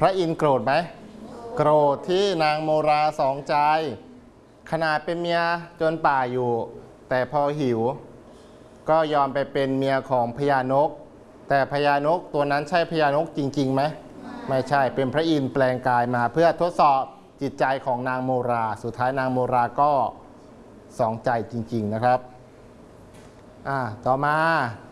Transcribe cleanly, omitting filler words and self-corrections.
ระอินทร์โกรธไหมโกรธที่นางโมราสองใจขนาดเป็นเมียจนป่าอยู่แต่พอหิวก็ยอมไปเป็นเมียของพญานกแต่พญานกตัวนั้นใช่พญานกจริงๆไหมไม่ใช่เป็นพระอินทร์แปลงกายมาเพื่อทดสอบจิตใจของนางโมราสุดท้ายนางโมราก็สองใจจริงๆนะครับต่อมา